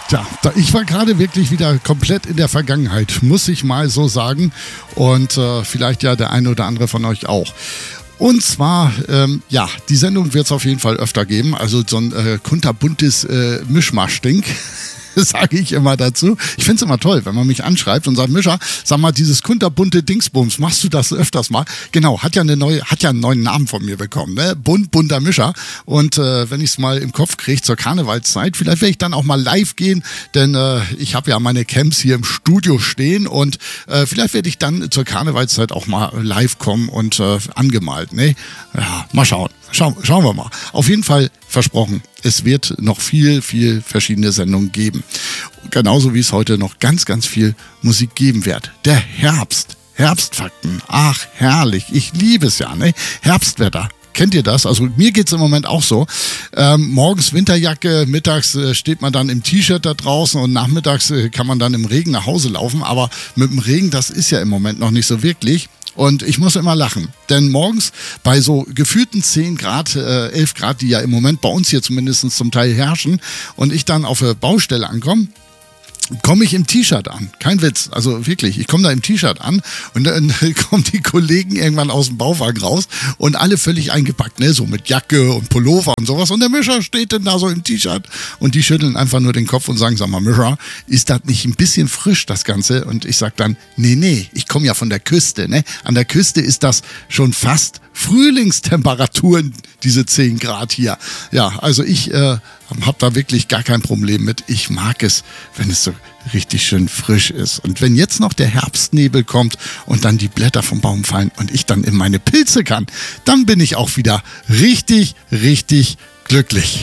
Tja, ich war gerade wirklich wieder komplett in der Vergangenheit, muss ich mal so sagen. Und vielleicht ja der eine oder andere von euch auch. Und zwar, die Sendung wird es auf jeden Fall öfter geben. Also so ein kunterbuntes Mischmasch-Ding. Sage ich immer dazu. Ich finde es immer toll, wenn man mich anschreibt und sagt, Mischa, sag mal, dieses kunterbunte Dingsbums, machst du das öfters mal? Genau, hat ja einen neuen Namen von mir bekommen, ne? Bunter Mischa. Und wenn ich es mal im Kopf kriege zur Karnevalszeit, vielleicht werde ich dann auch mal live gehen, denn ich habe ja meine Camps hier im Studio stehen und vielleicht werde ich dann zur Karnevalszeit auch mal live kommen und angemalt, ne? Ja, mal schauen. Schauen wir mal. Auf jeden Fall versprochen, es wird noch viel verschiedene Sendungen geben. Genauso wie es heute noch ganz viel Musik geben wird. Der Herbst. Herbstfakten. Ach, herrlich. Ich liebe es ja, ne? Herbstwetter. Kennt ihr das? Also mir geht's im Moment auch so. Morgens Winterjacke, mittags steht man dann im T-Shirt da draußen und nachmittags kann man dann im Regen nach Hause laufen. Aber mit dem Regen, das ist ja im Moment noch nicht so wirklich. Und ich muss immer lachen, denn morgens bei so gefühlten 10 Grad, 11 Grad, die ja im Moment bei uns hier zumindest zum Teil herrschen und ich dann auf der Baustelle ankomme, komme ich im T-Shirt an. Kein Witz, also wirklich, ich komme da im T-Shirt an und dann kommen die Kollegen irgendwann aus dem Bauwagen raus und alle völlig eingepackt, ne, so mit Jacke und Pullover und sowas und der Mischa steht dann da so im T-Shirt und die schütteln einfach nur den Kopf und sagen, sag mal Mischa, ist das nicht ein bisschen frisch, das Ganze? Und ich sag dann, nee, ich komme ja von der Küste, ne, an der Küste ist das schon fast Frühlingstemperaturen, diese 10 Grad hier. Ja, also ich habe da wirklich gar kein Problem mit. Ich mag es, wenn es so richtig schön frisch ist. Und wenn jetzt noch der Herbstnebel kommt und dann die Blätter vom Baum fallen und ich dann in meine Pilze kann, dann bin ich auch wieder richtig glücklich.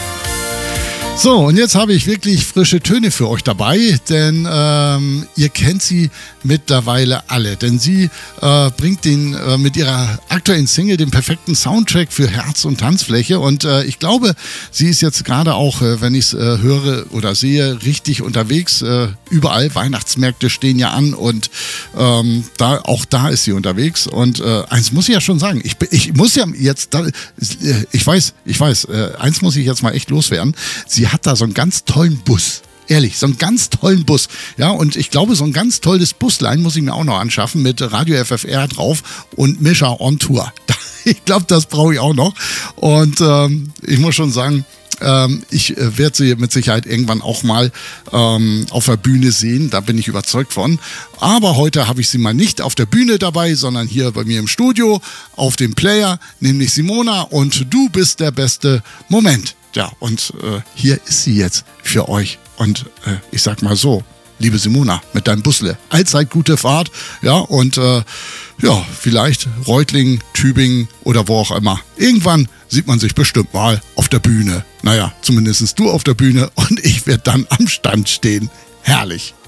So, und jetzt habe ich wirklich frische Töne für euch dabei, denn ihr kennt sie mittlerweile alle. Denn sie bringt mit ihrer aktuellen Single den perfekten Soundtrack für Herz- und Tanzfläche. Und ich glaube, sie ist jetzt gerade auch, wenn ich es höre oder sehe, richtig unterwegs. Überall, Weihnachtsmärkte stehen ja an und da ist sie unterwegs. Und eins muss ich ja schon sagen, ich muss ja jetzt, ich weiß, eins muss ich jetzt mal echt loswerden. Sie hat da so einen ganz tollen Bus. Ehrlich, so einen ganz tollen Bus. Ja, und ich glaube, so ein ganz tolles Buslein muss ich mir auch noch anschaffen mit Radio FFR drauf und Mischa on Tour. Ich glaube, das brauche ich auch noch. Und ich muss schon sagen, ich werde sie mit Sicherheit irgendwann auch mal auf der Bühne sehen, da bin ich überzeugt von. Aber heute habe ich sie mal nicht auf der Bühne dabei, sondern hier bei mir im Studio auf dem Player, nämlich Simona und du bist der beste Moment. Ja, und hier ist sie jetzt für euch. Und ich sag mal so, liebe Simona, mit deinem Busle, allzeit gute Fahrt. Ja, und vielleicht Reutlingen, Tübingen oder wo auch immer. Irgendwann sieht man sich bestimmt mal auf der Bühne. Naja, zumindest du auf der Bühne und ich werde dann am Stand stehen. Herrlich.